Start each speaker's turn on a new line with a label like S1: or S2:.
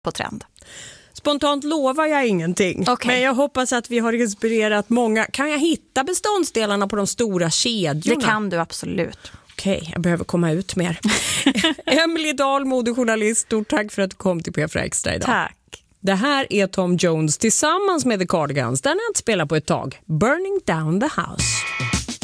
S1: på trend.
S2: Spontant lovar jag ingenting.
S1: Okay.
S2: Men jag hoppas att vi har inspirerat många. Kan jag hitta beståndsdelarna på de stora kedjorna?
S1: Det kan du absolut.
S2: Okej, jag behöver komma ut mer. Emily Dahl, modejournalist. Stort tack för att du kom till P4 Extra idag.
S1: Tack.
S2: Det här är Tom Jones tillsammans med The Cardigans. Den har jag inte spelat på ett tag. Burning Down the House.